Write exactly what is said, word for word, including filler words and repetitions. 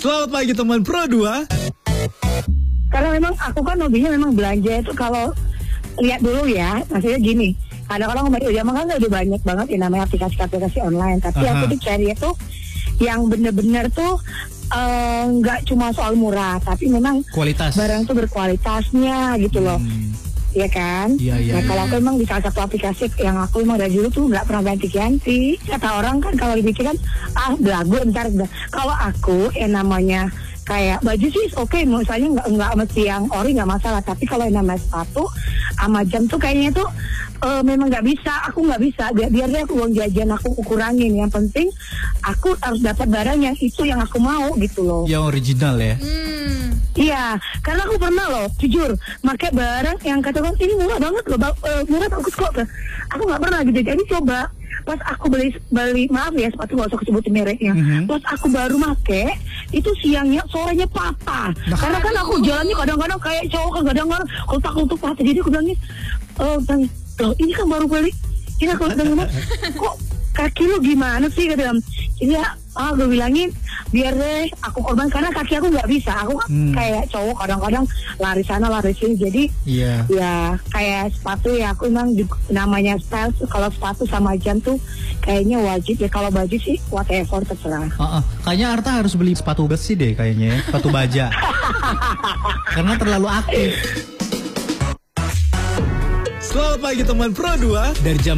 Selamat pagi teman Pro dua. Karena memang aku kan hobinya memang belanja itu kalau lihat dulu ya, maksudnya gini. Kadang-kadang kemarin udah kan udah banyak banget yang namanya aplikasi-aplikasi online, tapi Aha. aku tuh cari itu yang bener-bener tuh nggak uh, cuma soal murah, tapi memang Kualitas. barang tuh berkualitasnya gitu loh. Hmm. Iya kan? Iya, iya, nah iya. kalau aku emang di salah satu aplikasi yang aku emang dari dulu tuh nggak pernah ganti-ganti. Kata orang kan kalau dipikir kan ah belagu ntar. Kalau aku yang namanya kayak baju sih oke, okay, misalnya nggak nggak mesti yang ori nggak masalah. Tapi kalau yang namanya sepatu sama jam tuh kayaknya tuh uh, memang nggak bisa. Aku nggak bisa. Biar biar deh aku uang jajan aku kurangin. Yang penting aku harus dapat barang yang itu yang aku mau gitu loh. Yang original ya. Hmm. Iya, karena aku pernah loh, jujur, pakai barang yang katakan ini murah banget loh, ba- uh, murah bagus kok. Aku nggak pernah gitu, jadi coba pas aku beli beli maaf ya sepatu nggak usah sebutin mereknya. Mm-hmm. Pas aku baru make itu siangnya sorenya patah. Nah. Karena kan aku jalannya kadang-kadang kayak cowok kan kadang-kadang kotak-kotak patah. Jadi aku bilangnya, oh tanya, loh ini kan baru beli. Ini aku bilang kok kaki lu gimana sih kadang. Jadi ya, ah gue bilangin biar deh aku korban karena kaki aku nggak bisa. Aku kan Hmm. kayak cowok kadang-kadang lari sana lari sini. Jadi Iya. ya kayak sepatu ya aku emang di, namanya style kalau sepatu sama jam tuh kayaknya wajib ya. Kalau baju sih whatever terserah. Uh-uh. Kayaknya Arta harus beli sepatu besi deh kayaknya ya. Sepatu baja. Karena terlalu aktif. Selamat pagi teman Pro dua. Dari jam